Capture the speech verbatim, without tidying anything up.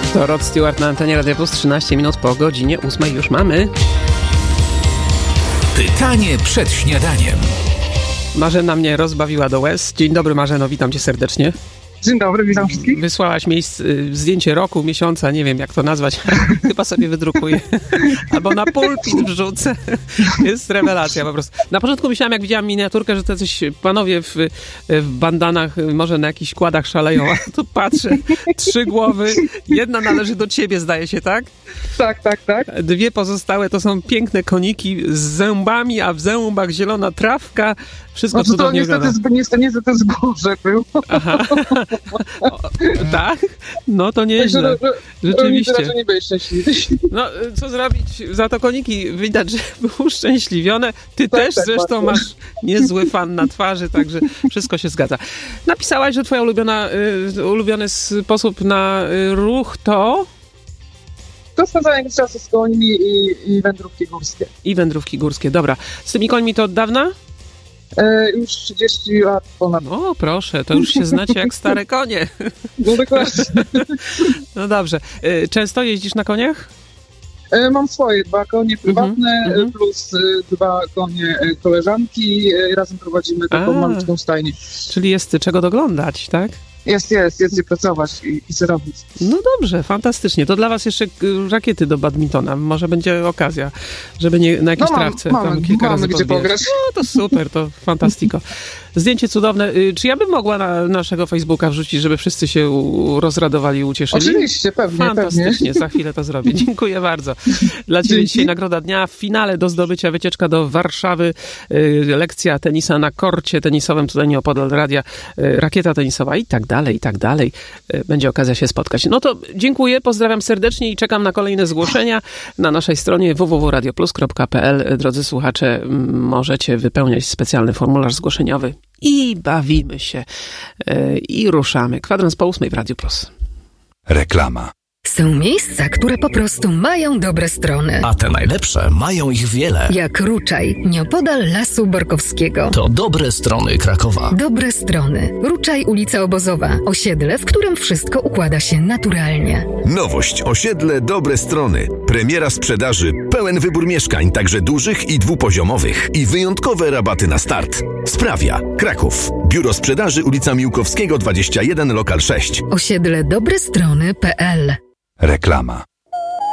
To Rod Stewart na antenie Radia Plus, trzynaście minut po godzinie ósmej już mamy. Pytanie przed śniadaniem. Marzena mnie rozbawiła do łez. Dzień dobry, Marzeno, witam cię serdecznie. Dzień dobry, witam wszystkich. Wysłałaś mi zdjęcie roku, miesiąca, nie wiem jak to nazwać. Chyba sobie wydrukuję. Albo na pulpit wrzucę. Jest rewelacja po prostu. Na początku myślałam, jak widziałam miniaturkę, że to coś panowie w, w bandanach, może na jakichś kładach szaleją. A tu patrzę, trzy głowy. Jedna należy do ciebie, zdaje się, tak? Tak, tak, tak. Dwie pozostałe to są piękne koniki z zębami, a w zębach zielona trawka. Wszystko no, cudownie to niestety, niestety, niestety zboże był. Aha. O, tak? No to nieźle. Rzeczywiście. Raczej nie byli szczęśliwi. No, co zrobić? Za to koniki widać, że były uszczęśliwione. Ty tak, też tak, zresztą bardzo. masz niezły fan na twarzy, także wszystko się zgadza. Napisałaś, że twoja ulubiona, y, ulubiony sposób na y, ruch to... To spędzanie czasu z końmi i, i wędrówki górskie. I wędrówki górskie, dobra. Z tymi końmi to od dawna? E, już trzydzieści lat ponad. O, proszę, to już się znacie jak stare konie. No dokładnie. No dobrze. Często jeździsz na koniach? E, mam swoje dwa konie prywatne, mm-hmm. plus e, dwa konie e, koleżanki. E, razem prowadzimy taką A, malutką stajnię. Czyli jest czego doglądać, tak? Jest, jest, jest gdzie pracować i, i co robić. No dobrze, fantastycznie. To dla was jeszcze rakiety do badmintona. Może będzie okazja, żeby nie na jakiejś no, mam, trawce mamy, tam kilka mamy razy gdzie podbijać. pograć. No to super, to fantastiko. Zdjęcie cudowne. Czy ja bym mogła na naszego Facebooka wrzucić, żeby wszyscy się u, rozradowali, ucieszyli? Oczywiście, pewnie, Fantastycznie, pewnie. Za chwilę to zrobię. Dziękuję bardzo. Dla ciebie dzisiaj nagroda dnia. W finale do zdobycia wycieczka do Warszawy. Lekcja tenisa na korcie tenisowym, tutaj nieopodal radia. Rakieta tenisowa i tak dalej, i tak dalej. Będzie okazja się spotkać. No to dziękuję, pozdrawiam serdecznie i czekam na kolejne zgłoszenia na naszej stronie w w w kropka radio plus kropka p l. Drodzy słuchacze, możecie wypełniać specjalny formularz zgłoszeniowy i bawimy się i ruszamy. Kwadrans po ósmej w Radiu Plus. Reklama. Są miejsca, które po prostu mają dobre strony. A te najlepsze mają ich wiele. Jak Ruczaj, nieopodal Lasu Borkowskiego. To dobre strony Krakowa. Dobre strony. Ruczaj, ulica Obozowa. Osiedle, w którym wszystko układa się naturalnie. Nowość. Osiedle Dobre Strony. Premiera sprzedaży. Pełen wybór mieszkań, także dużych i dwupoziomowych. I wyjątkowe rabaty na start. Sprawia. Kraków. Biuro Sprzedaży, ulica Miłkowskiego dwadzieścia jeden, lokal sześć. Osiedle dobre strony kropka p l. Reklama.